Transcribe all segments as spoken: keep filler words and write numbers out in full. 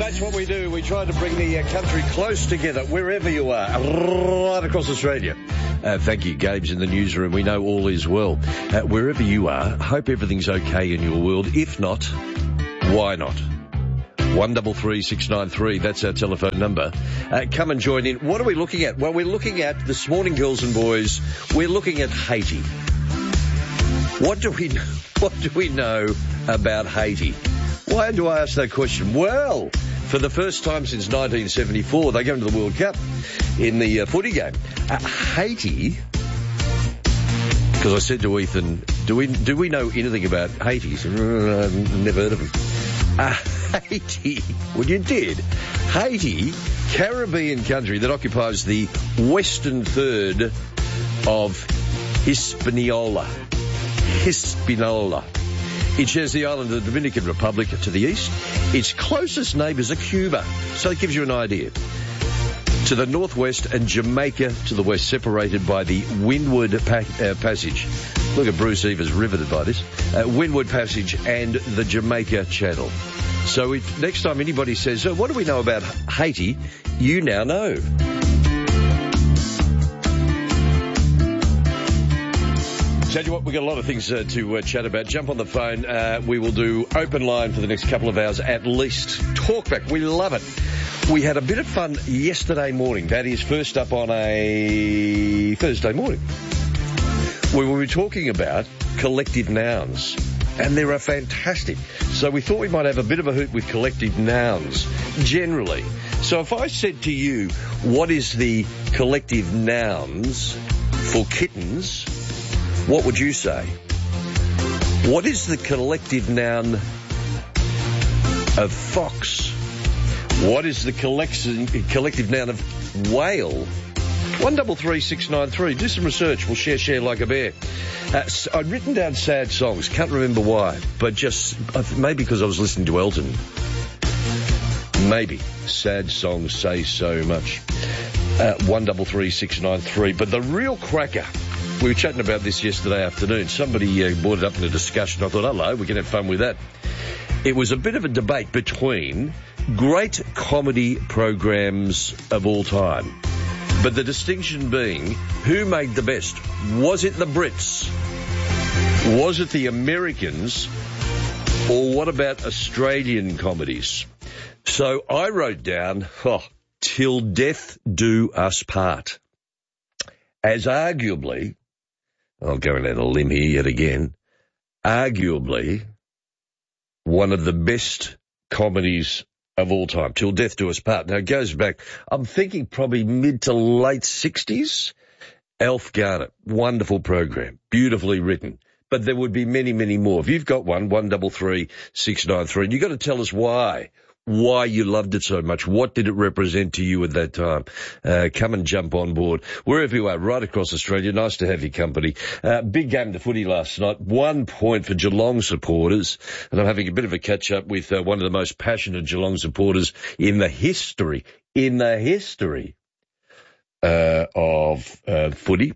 That's what we do. We try to bring the uh, country close together, wherever you are, right across Australia. Uh, thank you, Gabe's in the newsroom. We know all is well. Uh, wherever you are, hope everything's okay in your world. If not, why not? one double three six nine three, that's our telephone number. Uh, come and join in. What are we looking at? Well, we're looking at, this morning, girls and boys, we're looking at Haiti. What do we, what do we know about Haiti? Why do I ask that question? Well, for the first time since nineteen seventy-four, they go into the World Cup in the uh, footy game. Uh, Haiti, because I said to Ethan, do we do we know anything about Haiti? He said, uh, I've never heard of him. Uh, Haiti, well, you did. Haiti, Caribbean country that occupies the western third of Hispaniola. Hispaniola. It shares the island of the Dominican Republic to the east. Its closest neighbours are Cuba, so it gives you an idea. To the northwest, and Jamaica to the west, separated by the Windward pa- uh, Passage. Look at Bruce Evers, riveted by this. Uh, Windward Passage and the Jamaica Channel. So if next time anybody says, oh, what do we know about Haiti, you now know. Tell you what, we've got a lot of things uh, to uh, chat about. Jump on the phone. Uh, we will do open line for the next couple of hours at least. Talkback, we love it. We had a bit of fun yesterday morning. That is first up on a Thursday morning. We were talking about collective nouns, and they are fantastic. So we thought we might have a bit of a hoot with collective nouns, generally. So if I said to you, what is the collective nouns for kittens, what would you say? What is the collective noun of fox? What is the collective noun of whale? one double three six nine three. Do some research. We'll share, share like a bear. Uh, I'd written down sad songs. Can't remember why, but just maybe because I was listening to Elton. Maybe. Sad songs say so much. Uh, one double three six nine three. But the real cracker, we were chatting about this yesterday afternoon. Somebody uh, brought it up in a discussion. I thought, hello, we can have fun with that. It was a bit of a debate between great comedy programs of all time. But the distinction being, who made the best? Was it the Brits? Was it the Americans? Or what about Australian comedies? So I wrote down, oh, Till Death Do Us Part, as arguably, I'll go out on a limb here yet again, arguably one of the best comedies of all time, Till Death Do Us Part. Now, it goes back, I'm thinking probably mid to late sixties. Alf Garnett, wonderful program, beautifully written. But there would be many, many more. If you've got one, one double three six nine three, and you've got to tell us why. Why you loved it so much. What did it represent to you at that time? Uh, come and jump on board. Wherever you are, right across Australia, nice to have your company. Uh, big game to footy last night. One point for Geelong supporters. And I'm having a bit of a catch-up with uh, one of the most passionate Geelong supporters in the history, in the history uh, of uh, footy.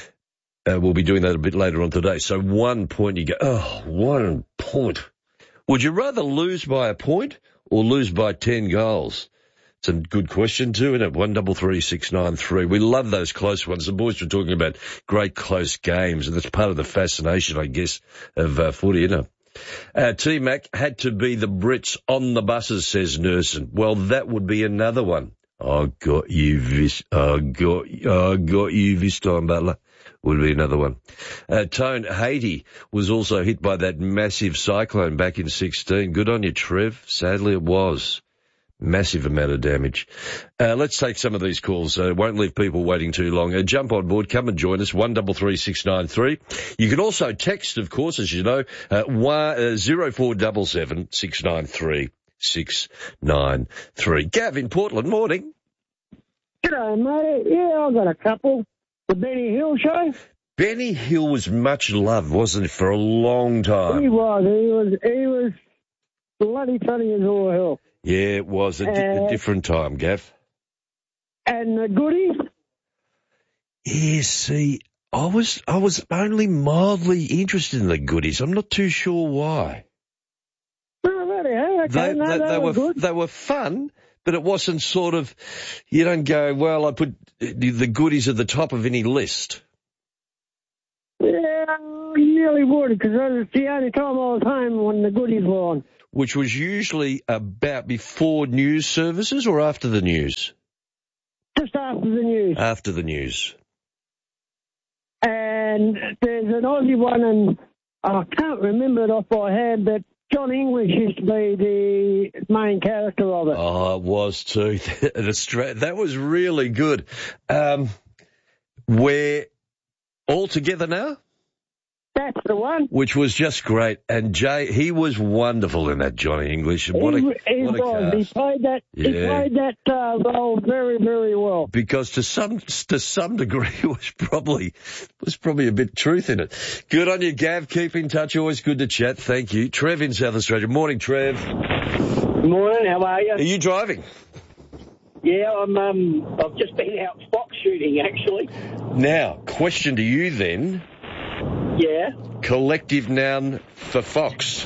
Uh, we'll be doing that a bit later on today. So one point, you go, oh, one point. Would you rather lose by a point or lose by ten goals? It's a good question too, isn't it? one double three six nine three. We love those close ones. The boys were talking about great close games, and that's part of the fascination, I guess, of uh, footy, isn't it? Uh, T-Mac had to be the Brits on the buses, says Nursen. Well, that would be another one. I got you this, I got, I got you this time, Butler. Would be another one. Uh, Tone, Haiti was also hit by that massive cyclone back in sixteen. Good on you, Trev. Sadly, it was. Massive amount of damage. Uh, let's take some of these calls. Uh, won't leave people waiting too long. Uh, jump on board. Come and join us. one double three six nine three. You can also text, of course, as you know, uh, one, uh, zero four seven seven six nine three six nine three. Gav in Portland, morning. G'day, mate. Yeah, I've got a couple. The Benny Hill show? Benny Hill was much loved, wasn't it, for a long time? He was. He was He was bloody funny as all hell. Yeah, it was a, uh, di- a different time, Gav. And the Goodies? Yeah, see, I was I was only mildly interested in the Goodies. I'm not too sure why. No, bloody hell. okay. They, no, they, they, they were were good. they were fun, but it wasn't sort of. You don't go, well, I put the goodies at the top of any list. Yeah, I nearly would, because it's the only time I was home when the goodies were on. Which was usually about before news services or after the news? Just after the news. After the news. And there's an Aussie one, and I can't remember it off by head, but John English used to be the main character of it. Oh, it was too. That was really good. Um, we're all together now? That's the one. Which was just great. And Jay, he was wonderful in that, Johnny English. What a, he he what a was. cast. He played that. Yeah. He played that uh, role very, very well. Because to some to some degree was probably was probably a bit truth in it. Good on you, Gav. Keep in touch. Always good to chat. Thank you. Trev in South Australia. Morning, Trev. Morning. How are you? Are you driving? Yeah, I'm. Um, I've just been out fox shooting, actually. Now, question to you then. Yeah. Collective noun for fox.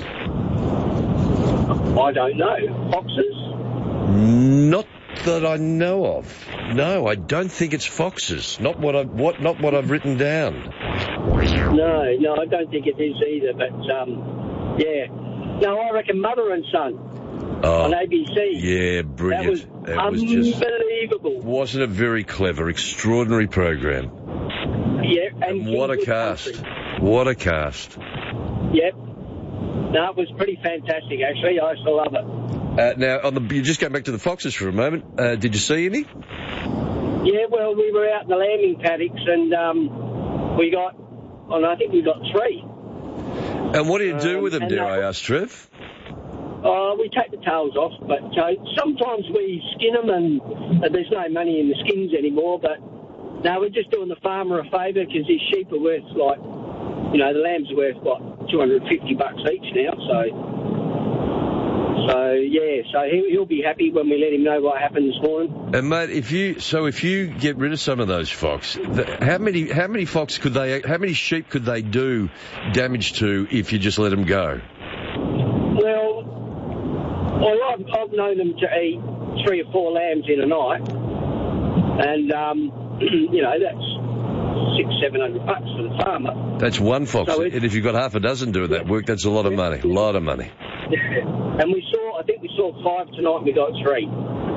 I don't know. Foxes? Not that I know of. No, I don't think it's foxes. Not what I what not what I've written down. No, no, I don't think it is either. But um, yeah. No, I reckon Mother and Son Oh, on A B C. yeah, brilliant. That was unbelievable. Just, wasn't it very clever? Extraordinary program. Yeah, and, And what a Kingwood cast. Country. What a cast. Yep. No, it was pretty fantastic, actually. I used to love it. Uh, now, on the, you just go back to the foxes for a moment. Uh, did you see any? Yeah, well, we were out in the lambing paddocks, and um, we got, and I think we got three. And what do you do Um, with them, and dare that- I ask, Trev? Uh, we take the tails off, but uh, sometimes we skin them, and uh, there's no money in the skins anymore. But no, we're just doing the farmer a favour, because his sheep are worth, like, you know, the lambs are worth, what, two hundred fifty bucks each now. So, so yeah, so he, he'll be happy when we let him know what happened this morning. And mate, if you so if you get rid of some of those fox, the, how many how many fox could they? How many sheep could they do damage to if you just let them go? Well, well I've, I've known them to eat three or four lambs in a night, and um, you know, that's six, seven hundred bucks for the farmer. That's one fox, So and if you've got half a dozen doing that work, that's a lot of money. A lot of money. And we saw, I think we saw five tonight, and we got three.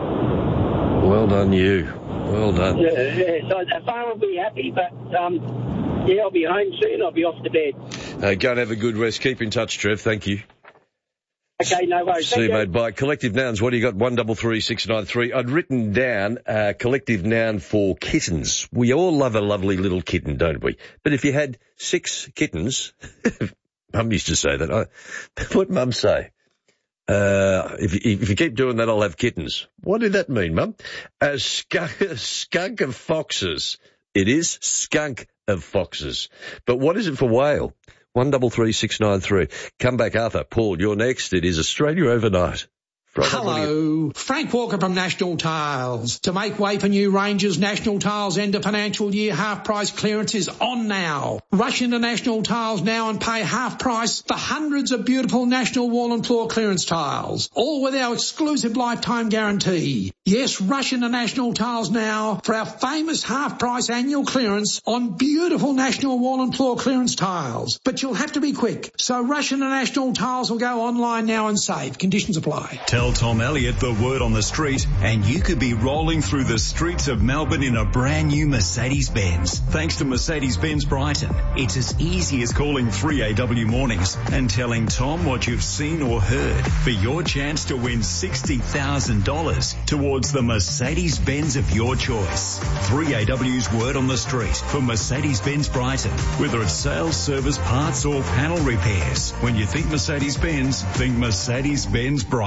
Well done, you. Well done. Yeah, yeah. So the farmer will be happy, but um, yeah, I'll be home soon. I'll be off to bed. Uh, go and have a good rest. Keep in touch, Trev. Thank you. Okay, no worries. See Thank you, you. mate. Bye. Collective nouns. What do you got? One double three six nine three. I'd written down a collective noun for kittens. We all love a lovely little kitten, don't we? But if you had six kittens, Mum used to say that. I, what Mum say? Uh, if, if you keep doing that, I'll have kittens. What did that mean, Mum? A skunk, a skunk of foxes. It is skunk of foxes. But what is it for whale? One double three six nine three. Come back, Arthur. Paul, you're next. It is Australia Overnight. Friday Hello, Frank Walker from National Tiles. To make way for new ranges, National Tiles end of financial year half price clearance is on now. Rush into National Tiles now and pay half price for hundreds of beautiful National Wall and Floor clearance tiles, all with our exclusive lifetime guarantee. Yes, rush into National Tiles now for our famous half price annual clearance on beautiful National Wall and Floor clearance tiles. But you'll have to be quick, so rush into National Tiles or go online now and save. Conditions apply. Tell Tom Elliott the word on the street and you could be rolling through the streets of Melbourne in a brand new Mercedes-Benz. Thanks to Mercedes-Benz Brighton, it's as easy as calling three A W Mornings and telling Tom what you've seen or heard for your chance to win sixty thousand dollars towards the Mercedes-Benz of your choice. three A W's word on the street for Mercedes-Benz Brighton. Whether it's sales, service, parts or panel repairs, when you think Mercedes-Benz, think Mercedes-Benz Brighton.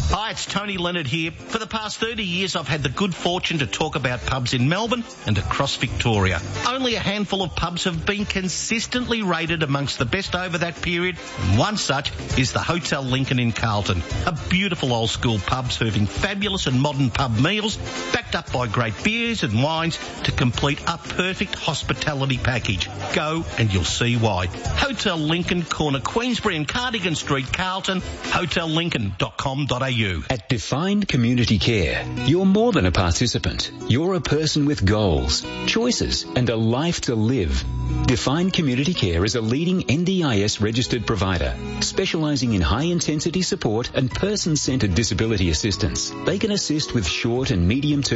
Hi, it's Tony Leonard here. For the past thirty years, I've had the good fortune to talk about pubs in Melbourne and across Victoria. Only a handful of pubs have been consistently rated amongst the best over that period, and one such is the Hotel Lincoln in Carlton. A beautiful old school pub serving fabulous and modern pub meals, backed up by great beers and wines to complete a perfect hospitality package. Go and you'll see why. Hotel Lincoln, corner Queensbury and Cardigan Street, Carlton, hotel lincoln dot com dot a u. At Defined Community Care, you're more than a participant. You're a person with goals, choices, and a life to live. Defined Community Care is a leading N D I S registered provider, specialising in high-intensity support and person-centred disability assistance. They can assist with short and medium-term